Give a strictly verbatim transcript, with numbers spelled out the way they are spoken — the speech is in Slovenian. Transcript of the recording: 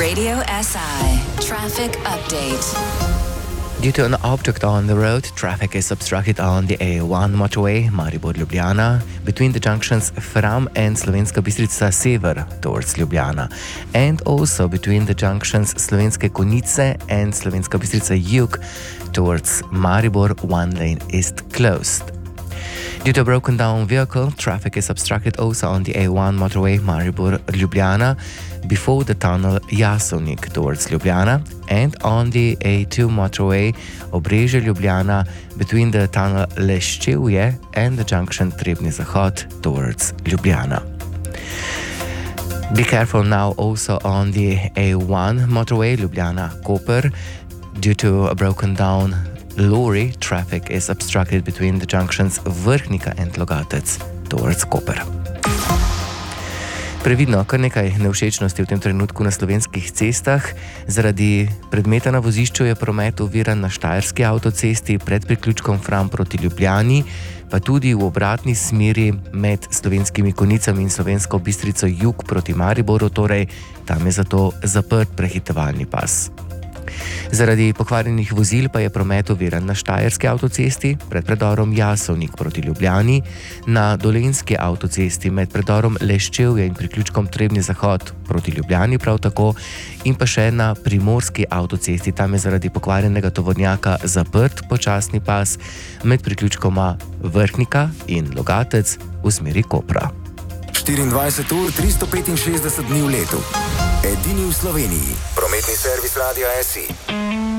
Radio S I traffic update. Due to an object on the road, traffic is obstructed on the A one motorway Maribor-Ljubljana between the junctions Fram and Slovenska Bistrica Sever towards Ljubljana, and also between the junctions Slovenske Konjice and Slovenska Bistrica Jug towards Maribor. One lane is closed. Due to a broken down vehicle, traffic is obstructed also on the A one motorway Maribor-Ljubljana before the tunnel Jasovnik towards Ljubljana, and on the A two motorway Obrežje-Ljubljana between the tunnel Leščevje and the junction Trebnji Zahod towards Ljubljana. Be careful now also on the A one motorway Ljubljana-Koper. Due to a broken down lorry, traffic is obstructed between the junctions Vrhnika and Logatec towards Koper. Previdno, kar nekaj nevšečnosti v tem trenutku na slovenskih cestah. Zaradi predmeta na vozišču je promet oviran na Štajerski avtocesti pred priključkom Fram proti Ljubljani, pa tudi v obratni smeri med Slovenskimi Konjicami in Slovensko Bistrico Jug proti Mariboru, torej tam je zato zaprt prehitevalni pas. Zaradi pokvarjenih vozil pa je promet oviran na Štajerski avtocesti pred predorom Jasovnik proti Ljubljani, na Dolenjski avtocesti med predorom Leščevje in priključkom Trebnji Zahod proti Ljubljani prav tako, in pa še na Primorski avtocesti, tam je zaradi pokvarjenega tovornjaka zaprt počasni pas med priključkoma Vrhnika in Logatec v smeri Kopra. štiriindvajset ur, tristo petinšestdeset dni v letu. Edini v Sloveniji. Prometni servis Radia S I.